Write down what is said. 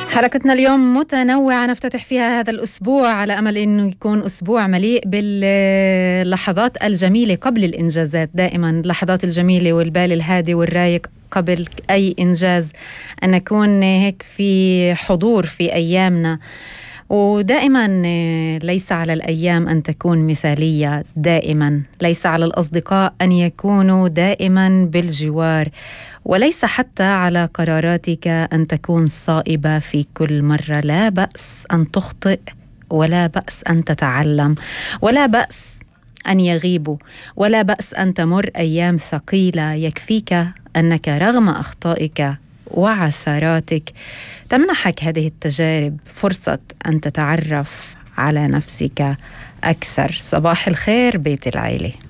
حلقتنا اليوم متنوعة نفتتح فيها هذا الأسبوع على أمل أنه يكون أسبوع مليء باللحظات الجميلة قبل الإنجازات. دائما اللحظات الجميلة والبال الهادي والرايق قبل أي إنجاز، أن نكون هيك في حضور في أيامنا. ودائما ليس على الأيام أن تكون مثالية، دائما ليس على الأصدقاء أن يكونوا دائما بالجوار، وليس حتى على قراراتك أن تكون صائبة في كل مرة. لا بأس أن تخطئ، ولا بأس أن تتعلم، ولا بأس أن يغيبوا، ولا بأس أن تمر أيام ثقيلة. يكفيك أنك رغم أخطائك وعثراتك تمنحك هذه التجارب فرصة أن تتعرف على نفسك أكثر. صباح الخير بيت العيلة.